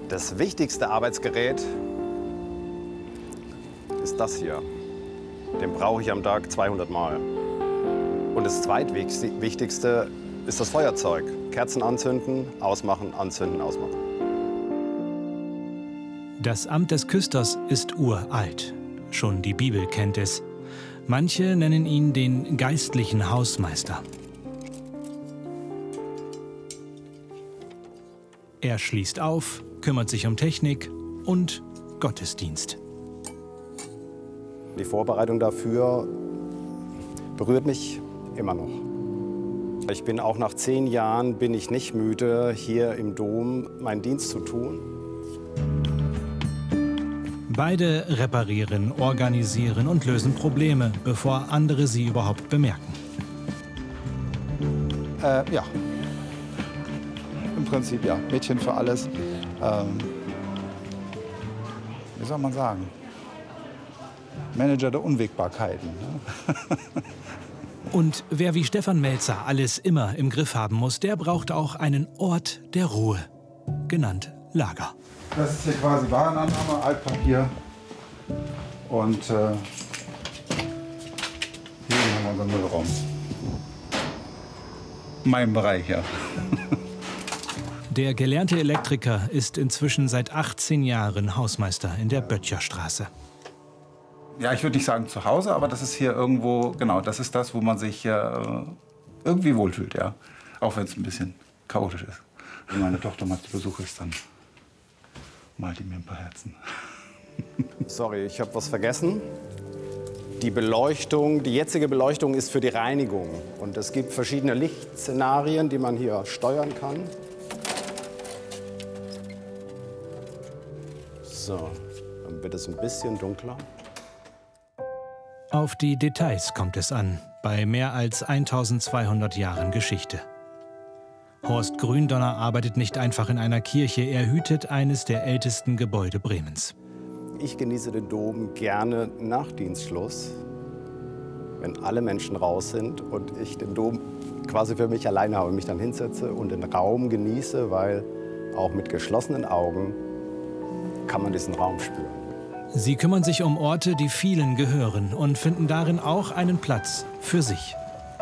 Das wichtigste Arbeitsgerät ist das hier. Den brauche ich am Tag 200 Mal. Und das zweitwichtigste ist das Feuerzeug. Kerzen anzünden, ausmachen, anzünden, ausmachen. Das Amt des Küsters ist uralt. Schon die Bibel kennt es. Manche nennen ihn den geistlichen Hausmeister. Er schließt auf, kümmert sich um Technik und Gottesdienst. Die Vorbereitung dafür berührt mich immer noch. Ich bin auch nach 10 Jahren bin ich nicht müde, hier im Dom meinen Dienst zu tun. Beide reparieren, organisieren und lösen Probleme, bevor andere sie überhaupt bemerken. Ja. Im Prinzip ja. Mädchen für alles. Wie soll man sagen? Manager der Unwägbarkeiten. Ne? Und wer wie Stefan Melzer alles immer im Griff haben muss, der braucht auch einen Ort der Ruhe, genannt Lager. Das ist hier quasi Warenannahme, Altpapier. Und hier haben wir unseren Müllraum. Mein Bereich, ja. Der gelernte Elektriker ist inzwischen seit 18 Jahren Hausmeister in der Böttcherstraße. Ja, ich würde nicht sagen zu Hause, aber das ist hier irgendwo, genau, das ist das, wo man sich irgendwie wohlfühlt, ja. Auch wenn es ein bisschen chaotisch ist. Wenn meine Tochter mal zu Besuch ist, dann malt die mir ein paar Herzen. Sorry, ich habe was vergessen. Die Beleuchtung, die jetzige Beleuchtung ist für die Reinigung. Und es gibt verschiedene Lichtszenarien, die man hier steuern kann. So, dann wird es ein bisschen dunkler. Auf die Details kommt es an, bei mehr als 1200 Jahren Geschichte. Horst Gründonner arbeitet nicht einfach in einer Kirche, er hütet eines der ältesten Gebäude Bremens. Ich genieße den Dom gerne nach Dienstschluss, wenn alle Menschen raus sind und ich den Dom quasi für mich alleine habe, mich dann hinsetze und den Raum genieße, weil auch mit geschlossenen Augen kann man diesen Raum spüren. Sie kümmern sich um Orte, die vielen gehören und finden darin auch einen Platz für sich.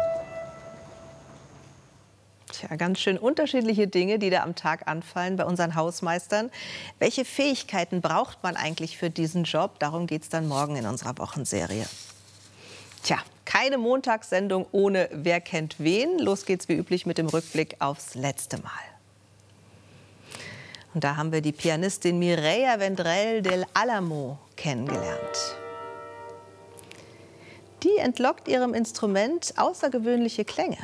Tja, ganz schön unterschiedliche Dinge, die da am Tag anfallen bei unseren Hausmeistern. Welche Fähigkeiten braucht man eigentlich für diesen Job? Darum geht es dann morgen in unserer Wochenserie. Tja, keine Montagssendung ohne Wer kennt wen. Los geht's wie üblich mit dem Rückblick aufs letzte Mal. Und da haben wir die Pianistin Mireia Vendrell del Álamo kennengelernt. Die entlockt ihrem Instrument außergewöhnliche Klänge.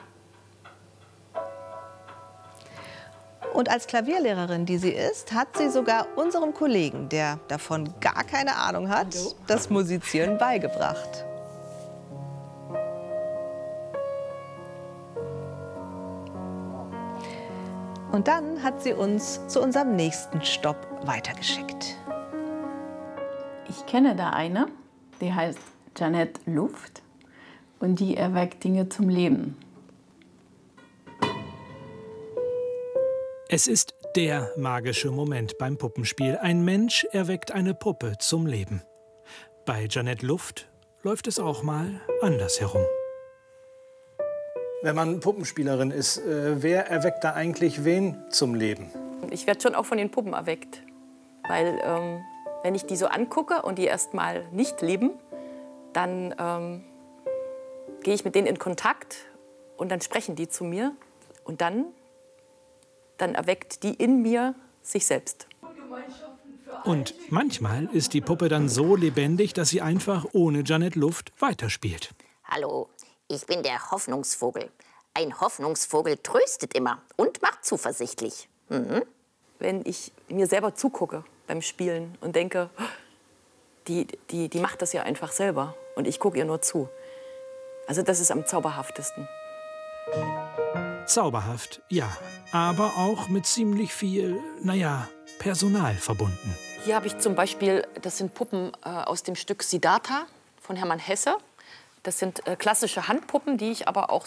Und als Klavierlehrerin, die sie ist, hat sie sogar unserem Kollegen, der davon gar keine Ahnung hat, das Musizieren beigebracht. Und dann hat sie uns zu unserem nächsten Stopp weitergeschickt. Ich kenne da eine, die heißt Jeanette Luft und die erweckt Dinge zum Leben. Es ist der magische Moment beim Puppenspiel. Ein Mensch erweckt eine Puppe zum Leben. Bei Jeanette Luft läuft es auch mal andersherum. Wenn man Puppenspielerin ist, wer erweckt da eigentlich wen zum Leben? Ich werde schon auch von den Puppen erweckt. Weil wenn ich die so angucke und die erst mal nicht leben, dann gehe ich mit denen in Kontakt und dann sprechen die zu mir. Und dann erweckt die in mir sich selbst. Und manchmal ist die Puppe dann so lebendig, dass sie einfach ohne Jeanette Luft weiterspielt. Hallo, ich bin der Hoffnungsvogel. Ein Hoffnungsvogel tröstet immer und macht zuversichtlich. Mhm. Wenn ich mir selber zugucke beim Spielen und denke, die macht das ja einfach selber und ich gucke ihr nur zu. Also das ist am zauberhaftesten. Zauberhaft, ja, aber auch mit ziemlich viel, naja, Personal verbunden. Hier habe ich zum Beispiel, das sind Puppen aus dem Stück Siddhartha von Hermann Hesse. Das sind klassische Handpuppen, die ich aber auch